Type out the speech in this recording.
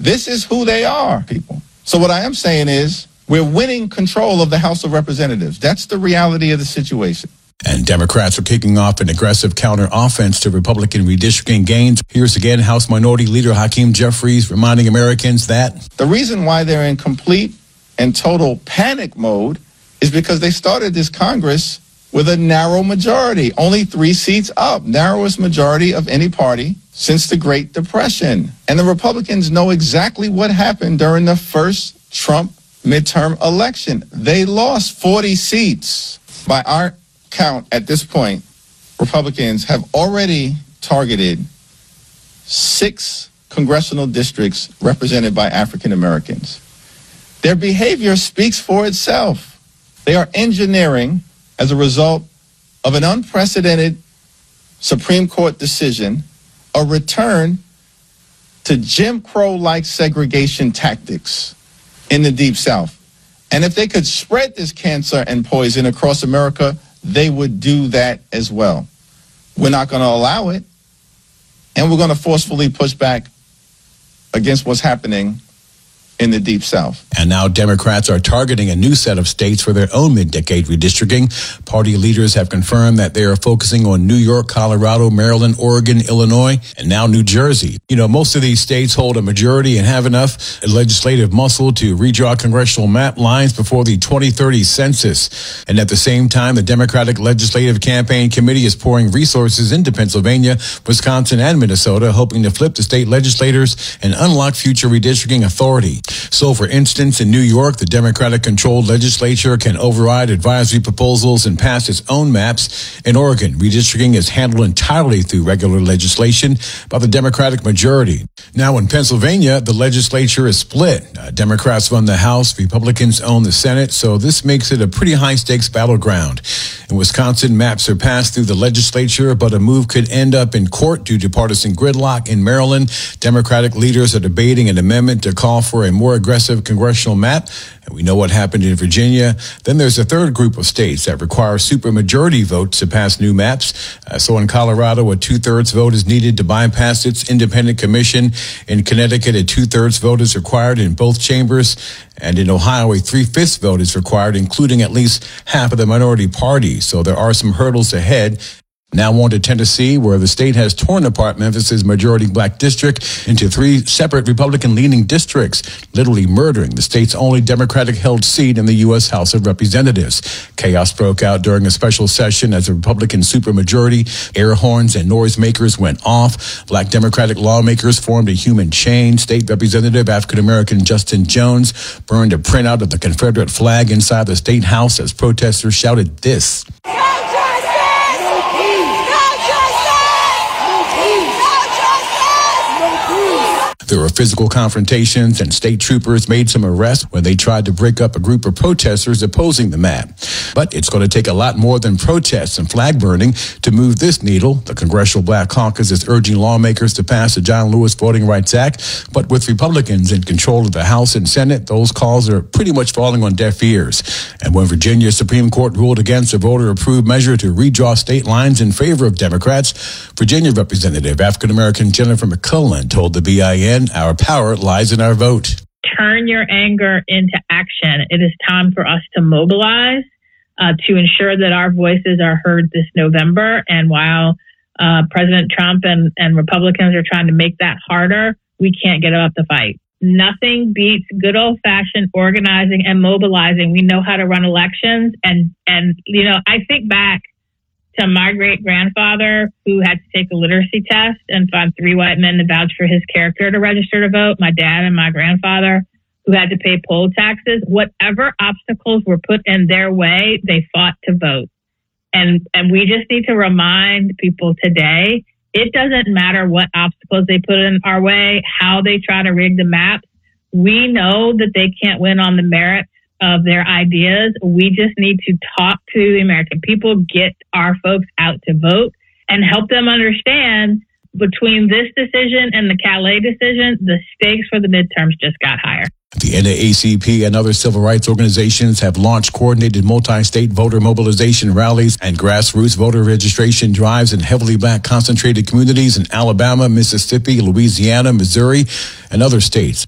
This is who they are, people. So what I am saying is we're winning control of the House of Representatives. That's the reality of the situation. And Democrats are kicking off an aggressive counter-offense to Republican redistricting gains. Here's again House Minority Leader Hakeem Jeffries reminding Americans that the reason why they're in complete and total panic mode is because they started this Congress with a narrow majority, only 3 seats up, narrowest majority of any party since the Great Depression. And the Republicans know exactly what happened during the first Trump midterm election. They lost 40 seats. By our count at this point, Republicans have already targeted 6 congressional districts represented by African Americans. Their behavior speaks for itself. They are engineering, as a result of an unprecedented Supreme Court decision, a return to Jim Crow-like segregation tactics in the Deep South. And if they could spread this cancer and poison across America, they would do that as well. We're not going to allow it, and we're going to forcefully push back against what's happening in the Deep South. And now Democrats are targeting a new set of states for their own mid-decade redistricting. Party leaders have confirmed that they are focusing on New York, Colorado, Maryland, Oregon, Illinois, and now New Jersey. You know, most of these states hold a majority and have enough legislative muscle to redraw congressional map lines before the 2030 census. And at the same time, the Democratic Legislative Campaign Committee is pouring resources into Pennsylvania, Wisconsin, and Minnesota, hoping to flip the state legislators and unlock future redistricting authority. So, for instance, in New York, the Democratic-controlled legislature can override advisory proposals and pass its own maps. In Oregon, redistricting is handled entirely through regular legislation by the Democratic majority. Now, in Pennsylvania, the legislature is split. Democrats run the House, Republicans own the Senate, so this makes it a pretty high-stakes battleground. In Wisconsin, maps are passed through the legislature, but a move could end up in court due to partisan gridlock. In Maryland, Democratic leaders are debating an amendment to call for a more aggressive congressional map. And we know what happened in Virginia. Then there's a third group of states that require supermajority votes to pass new maps. So in Colorado, a 2/3 vote is needed to bypass its independent commission. In Connecticut, a 2/3 vote is required in both chambers. And in Ohio, a 3/5 vote is required, including at least half of the minority party. So there are some hurdles ahead. Now on to Tennessee, where the state has torn apart Memphis's majority black district into 3 separate Republican-leaning districts, literally murdering the state's only Democratic-held seat in the U.S. House of Representatives. Chaos broke out during a special session as a Republican supermajority. Air horns and noisemakers went off. Black Democratic lawmakers formed a human chain. State Representative African-American Justin Jones burned a printout of the Confederate flag inside the state house as protesters shouted this. There were physical confrontations, and state troopers made some arrests when they tried to break up a group of protesters opposing the map. But it's going to take a lot more than protests and flag burning to move this needle. The Congressional Black Caucus is urging lawmakers to pass the John Lewis Voting Rights Act. But with Republicans in control of the House and Senate, those calls are pretty much falling on deaf ears. And when Virginia's Supreme Court ruled against a voter-approved measure to redraw state lines in favor of Democrats, Virginia Representative African-American Jennifer McClellan told the BIN, "Our power lies in our vote." Turn your anger into action. It is time for us to mobilize to ensure that our voices are heard this November. And while President Trump and Republicans are trying to make that harder, we can't get up the fight. Nothing beats good old-fashioned organizing and mobilizing. We know how to run elections. And you know, I think back to my great-grandfather who had to take a literacy test and find 3 white men to vouch for his character to register to vote, my dad and my grandfather who had to pay poll taxes. Whatever obstacles were put in their way, they fought to vote. And we just need to remind people today, it doesn't matter what obstacles they put in our way, how they try to rig the maps. We know that they can't win on the merits of their ideas. We just need to talk to the American people, get our folks out to vote, and help them understand between this decision and the Calais decision, the stakes for the midterms just got higher. The NAACP and other civil rights organizations have launched coordinated multi-state voter mobilization rallies and grassroots voter registration drives in heavily black concentrated communities in Alabama, Mississippi, Louisiana, Missouri, and other states.